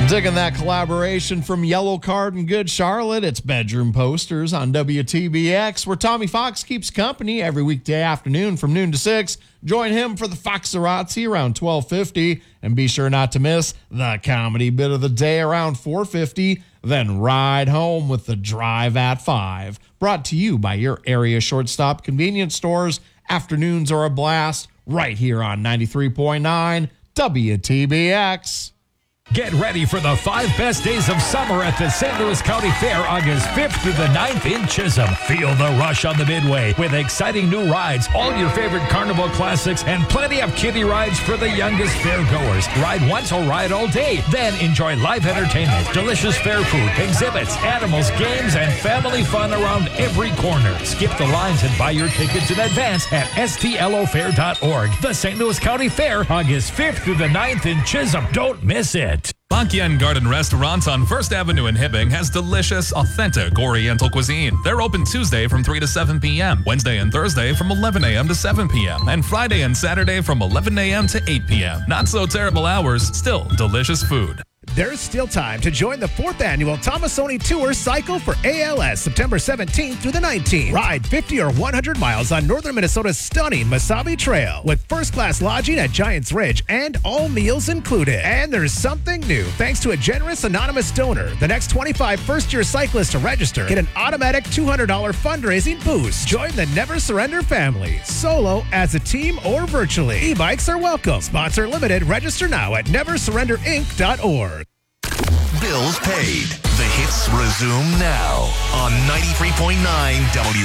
Digging that collaboration from Yellow Card and Good Charlotte. It's Bedroom Posters on WTBX, where Tommy Fox keeps company every weekday afternoon from noon to 6. Join him for the Foxarazzi around 12:50, and be sure not to miss the comedy bit of the day around 4:50. Then ride home with the Drive at 5. Brought to you by your area shortstop convenience stores. Afternoons are a blast right here on 93.9 WTBX. Get ready for the 5 best days of summer at the St. Louis County Fair, August 5th through the 9th in Chisholm. Feel the rush on the Midway with exciting new rides, all your favorite carnival classics, and plenty of kiddie rides for the youngest fairgoers. Ride once or ride all day. Then enjoy live entertainment, delicious fair food, exhibits, animals, games, and family fun around every corner. Skip the lines and buy your tickets in advance at stlofair.org. The St. Louis County Fair, August 5th through the 9th in Chisholm. Don't miss it. Bakian Garden Restaurant on 1st Avenue in Hibbing has delicious, authentic Oriental cuisine. They're open Tuesday from 3 to 7 p.m., Wednesday and Thursday from 11 a.m. to 7 p.m., and Friday and Saturday from 11 a.m. to 8 p.m. Not so terrible hours, still delicious food. There's still time to join the 4th annual Tomasoni Tour Cycle for ALS, September 17th through the 19th. Ride 50 or 100 miles on northern Minnesota's stunning Mesabi Trail with first-class lodging at Giants Ridge and all meals included. And there's something new. Thanks to a generous anonymous donor, the next 25 first-year cyclists to register get an automatic $200 fundraising boost. Join the Never Surrender family, solo, as a team, or virtually. E-bikes are welcome. Sponsor limited. Register now at neversurrenderinc.org. Bills paid. The hits resume now on 93.9 W.